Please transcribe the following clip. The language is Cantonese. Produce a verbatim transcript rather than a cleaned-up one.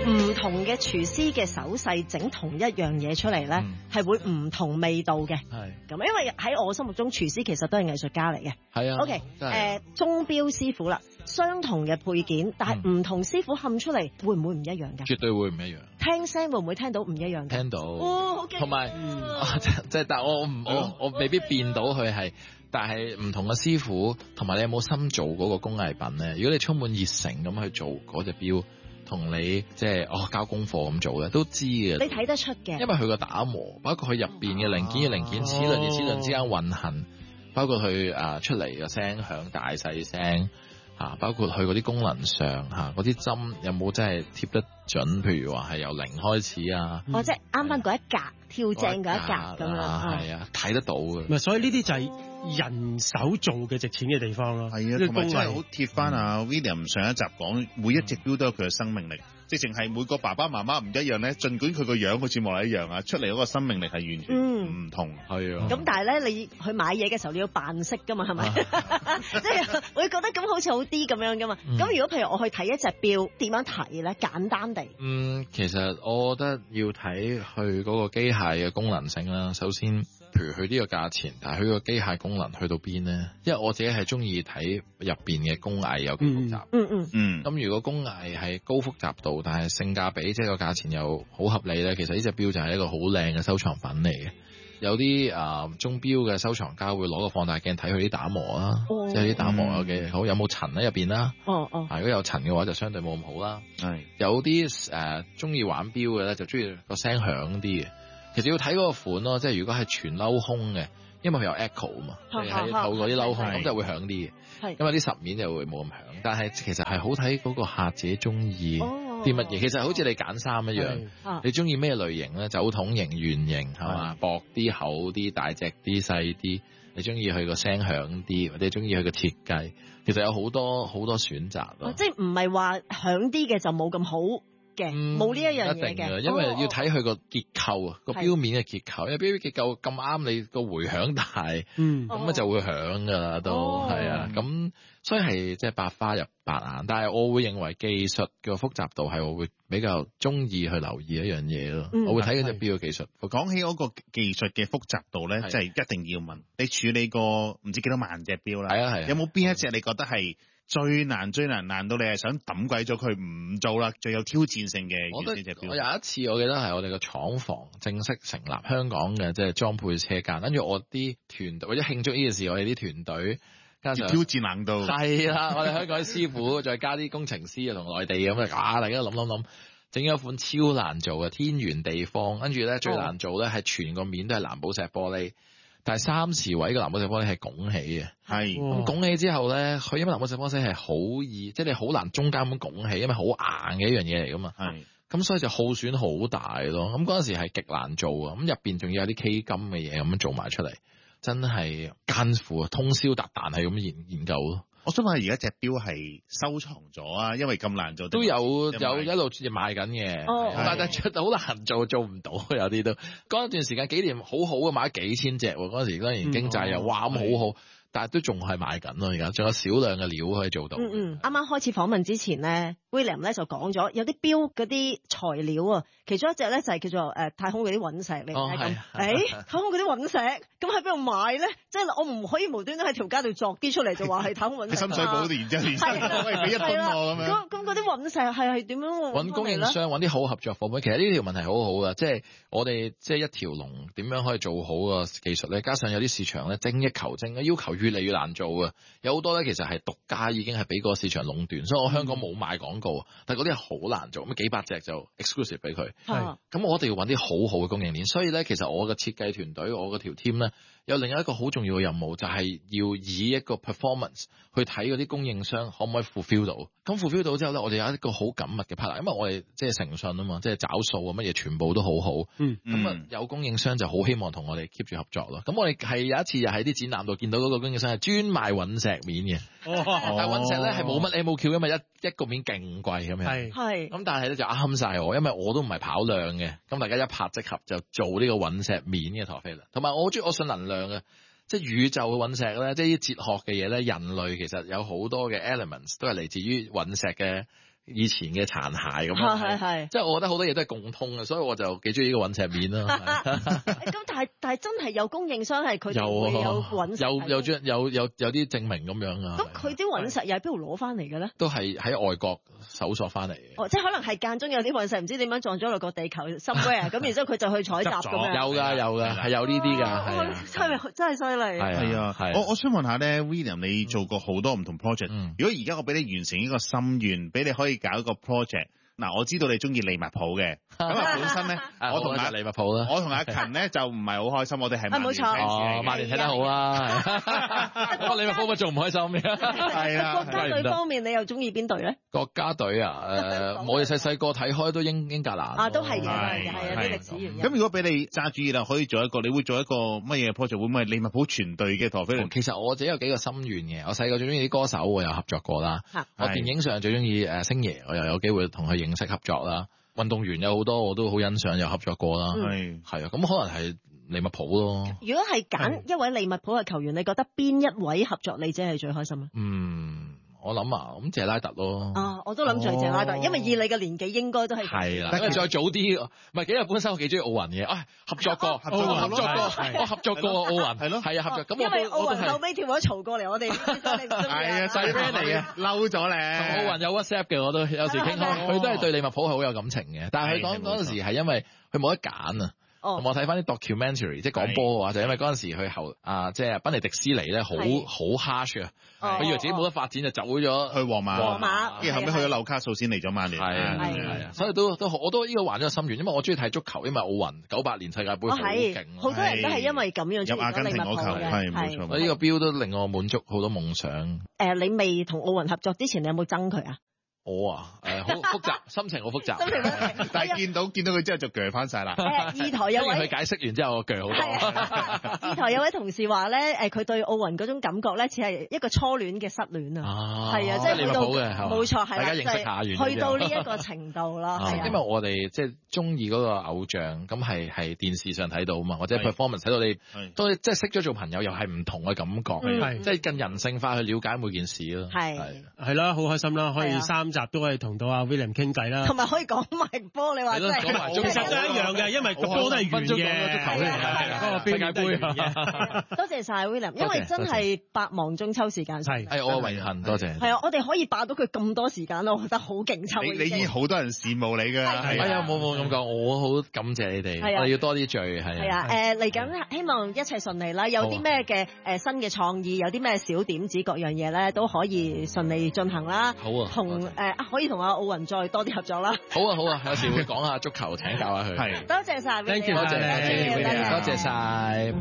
唔同嘅廚師嘅手勢整同一樣嘢出嚟咧，係、嗯、會唔同味道嘅。係咁，因為喺我心目中，廚師其實都係藝術家嚟嘅。係啊。OK， 誒、呃，鐘錶師傅啦，相同嘅配件，但係唔同師傅冚出嚟，會唔會唔一樣㗎？ 絕對會唔一樣。聽聲會唔會聽到唔一樣？ 聽到。 哦，同埋即係，但係我唔我我未必變到佢係。但係唔同嘅師傅，同埋你有冇心做嗰個工藝品咧？如果你充滿熱誠咁去做嗰隻錶，同你即係哦交功課咁做咧，都知嘅。你睇得出嘅， 因為佢個打磨，包括佢入邊嘅零件嘅零件齒輪與齒輪之間運行，包括佢啊出嚟嘅聲響大細聲啊，包括佢嗰啲功能上嚇嗰啲針有冇真係貼得準？譬如話係由零開始啊， 或者啱翻嗰一格跳正嗰一格咁樣， 係啊睇得到嘅。 唔係，所以呢啲就係人手做嘅值錢嘅地方咯。 係啊，同埋真係好貼翻啊 William 上一集講，每一隻錶都有佢嘅生命力。直情係每個爸爸媽媽唔一樣咧，儘管佢個樣好似冇一樣啊，出嚟嗰個生命力係完全唔同。係啊。咁但係咧，你去買嘢嘅時候你要扮識噶嘛，係咪？即係會覺得咁好似好啲咁樣噶嘛。咁、嗯、如果譬如我去睇一隻錶，點樣睇咧？簡單地。 嗯，其實我覺得要睇佢嗰個機械嘅功能性啦。首先，譬如佢呢個價錢，但係佢個機械功能去到邊咧？因為我自己係中意睇入邊嘅工藝有幾複雜。 嗯嗯嗯。咁、 嗯、如果工藝係高複雜度，但係性價比即係個價錢又好合理咧，其實呢隻錶就係一個好靚嘅收藏品嚟嘅。有啲啊鐘錶嘅收藏家會攞個放大鏡睇佢啲打磨啦，哦、即係啲打磨有幾好，有冇塵喺入邊啦。哦哦。如果有塵嘅話，就相對冇咁好啦。係。有啲誒中意玩錶嘅咧，就中意個聲響啲嘅。其實要睇嗰個款咯，即係如果係全鏤空嘅，因為佢有 echo 啊嘛，係係透過啲鏤空咁就會響啲嘅。係。因為啲實面就會冇咁響，但係其實係好睇嗰個客自己中意啲乜嘢。其實好似你揀衫一樣，你中意咩類型咧？酒桶型、圓形係嘛？薄啲、厚啲、大隻啲、細啲。你中意佢個聲響啲，或者中意佢個設計，其實有好多好多選擇咯。 即係唔係話響啲嘅就冇咁好嘅，冇呢一樣嘢嘅。 因為要睇佢個結構啊，個錶面嘅結構，因為錶面結構咁啱你個回響大，嗯，咁啊就會響噶啦，都係啊，咁所以係即係百花入百眼。但係我會認為技術嘅複雜度係我會比較中意去留意一樣嘢咯。我會睇嗰隻錶嘅技術。 講起嗰個技術嘅複雜度咧，即係一定要問你處理過唔知幾多萬隻錶啦，係啊係，有冇邊一隻你覺得係最難最難難到你係想抌鬼咗佢唔做啦，最有挑戰性嘅？ 我覺得我有一次我記得係我哋個廠房正式成立香港嘅即係裝配車間，跟住我啲團隊為咗慶祝呢件事，我哋啲團隊加上挑戰難度係啦，我哋香港啲師傅再加啲工程師啊同內地咁啊，大家諗諗諗整咗一款超難做嘅天圓地方，跟住咧最難做咧係全個面都係藍寶石玻璃。但係三匙位嘅藍寶石玻璃係拱起嘅，係咁拱起之後咧，佢因為藍寶石玻璃係好易，即係你好難中間咁拱起，因為好硬嘅一樣嘢嚟噶嘛，係咁所以就耗損好大咯。咁嗰陣時係極難做啊，咁入邊仲要有啲 K 金嘅嘢咁樣做埋出嚟，真係艱苦啊，通宵達旦係咁研研究咯。 我想問而家隻錶係收藏咗啊？因為咁難做， 都有有一路賣緊嘅，哦、但係出好難做，做唔到有啲都。嗰一段時間幾年好好嘅，買咗幾千隻喎。嗰陣時當然經濟又哇咁好好，但係都仲係賣緊咯。而家仲有少量嘅料可以做到。 嗯嗯，啱啱開始訪問之前咧，William 咧就講咗有啲錶嗰啲材料啊，其中一隻咧就係叫做誒太空嗰啲隕石嚟嘅咁。誒，太空嗰啲隕石，咁喺邊度買咧？即係我唔可以無端端喺條街度作啲出嚟就話係太空隕石。 深水埗啲然之後連生可以俾一噸我咁樣。 咁咁嗰啲隕石係係點樣揾供應商揾啲好合作夥伴？其實呢條問題好好噶，即係我哋即係一條龍點樣可以做好個技術咧？加上有啲市場咧精益求精，要求越嚟越難做嘅，有好多咧其實係獨家已經係俾個市場壟斷，所以我香港冇賣廣告，但係嗰啲係好難做，咁幾百隻就 exclusive 俾佢。係咁，我哋要揾啲好好嘅供應鏈。所以咧，其實我嘅設計團隊，我嗰條 team 咧，有另一個好重要嘅任務，就係要以一個 performance 去睇嗰啲供應商可唔可以 fulfill 到。咁 fulfill 到之後咧，我哋有一個好緊密嘅 partner，因為我哋即係誠信啊嘛，即係找數啊，乜嘢全部都好好。嗯，咁啊有供應商就好希望同我哋 keep 住合作咯。咁我哋係有一次又喺啲展覽度見到嗰個供應商係專賣隕石面嘅，哦、但係隕石咧係冇乜 M O Q，因為一一個面勁貴咁樣。係係。咁但係咧就啱晒我，因為我都唔係跑量嘅，咁大家一拍即合就做呢個隕石面嘅陀飛輪。同埋我好中意我信能量嘅。即係宇宙嘅隕石咧，即係啲哲學嘅嘢咧，人類其實有好多嘅 elements 都係嚟自於隕石嘅以前嘅殘骸咁樣，係係， 即係我覺得好多嘢都係共通嘅，所以我就幾中意呢個隕石面啦。 咁但係但係真係有供應商係佢哋會有隕石， 有有有有有有啲證明咁樣啊。 咁佢啲隕石又喺邊度攞翻嚟嘅咧？ 都係喺外國搜索翻嚟嘅。 哦，即係可能係間中有啲隕石唔知點樣撞咗落個地球 somewhere 咁，然之後佢就去採集咁樣。 有㗎有㗎，係有呢啲㗎。 真係真係犀利。 係啊，我我想問下咧 ，William， 你做過好多唔同 project，嗯、如果而家我俾你完成一個心願，俾你可以搞一個 project。嗱，我知道你中意利物浦嘅，咁啊本身咧，我同阿利物浦啦，我同阿勤咧就唔係好開心，我哋係曼聯 fans 嚟嘅， 曼聯睇得好啊，我利物浦咪仲唔開心咩？ 係啊， 國家隊方面你又中意邊隊咧？ 國家隊啊，誒，我哋細細個睇開都英英格蘭啊，都係嘅，係啊，啲歷史原因。 咁如果俾你揸主意啦，可以做一個，你會做一個乜嘢 project？會唔會係利物浦全隊嘅陀飛輪？ 其實我自己有幾個心願嘅，我細個最中意啲歌手，我有合作過啦。我電影上最中意誒星爺，我又有機會同佢認識合作啦。運動員有好多我都好欣賞，有合作過啦。係係啊，咁可能係利物浦咯。如果係揀一位利物浦嘅球員，你覺得邊一位合作你真係最開心啊？ 嗯。我諗啊，咁謝拉特咯。 啊，我都諗住係謝拉特，因為以你嘅年紀應該都係。 係啦，再早啲，唔係幾日本身我幾中意奧運嘅，啊合作過，合作過，合作過，我合作過奧運，係咯，係啊合作。咁因為奧運後尾跳咗槽過嚟，我哋知道你唔中意。 係啊，細 friend 嚟嘅，嬲咗咧。 同奧運有 WhatsApp 嘅，我都有時傾開，佢都係對利物浦係好有感情嘅。但係佢講嗰陣時係因為佢冇得揀啊。同我睇翻啲 documentary， 即係講波嘅話，就因為嗰陣時佢後啊，即係賓尼迪斯尼咧，好好 harsh 啊，佢以為自己冇得發展就走咗去皇馬， 皇馬， 跟住後尾去咗紐卡素先嚟咗曼聯， 係啊係啊，所以都都我都呢個還咗個心願，因為我中意睇足球，因為奧運九八年世界盃好勁， 好多人都係因為咁樣入阿根廷嗰球，係冇錯。 呢個標都令我滿足好多夢想。 誒，你未同奧運合作之前，你有冇憎佢啊？ 我啊，誒好複雜，心情好複雜。 但係見到見到佢之後就鋸翻晒啦。 二台有位佢解釋完之後，我鋸好多。 二台有位同事話咧，誒佢對奧運嗰種感覺咧，似係一個初戀嘅失戀啊。係啊，即係去到冇錯，係大家認識下完。 去到呢一個程度啦。係啊， 因為我哋即係中意嗰個偶像，咁係係電視上睇到啊嘛，或者 performance 睇到你，都即係識咗做朋友又係唔同嘅感覺，即係更人性化去了解每件事咯。 係係啦，好開心啦，可以三集都可以同到阿 William 傾偈啦， 同埋可以講埋波，你話真係， 其實都一樣嘅，因為個波都係圓嘅，嗰個世界盃。 多謝晒 William，因為真係百忙中抽時間。 係，係我嘅榮幸，多謝。 係啊，我哋可以霸到佢咁多時間咯，我覺得好勁抽。 你你已經好多人羨慕你㗎。 係啊，冇冇咁講，我好感謝你哋，我哋要多啲聚，係。 係啊，誒嚟緊希望一切順利啦，有啲咩嘅誒新嘅創意，有啲咩小點子，各樣嘢咧都可以順利進行啦。 好啊。 同誒可以同阿奧運再多啲合作啦。 好啊好啊，有時會講下足球，請教下佢。 係，多謝晒， 多謝多謝多謝多謝晒。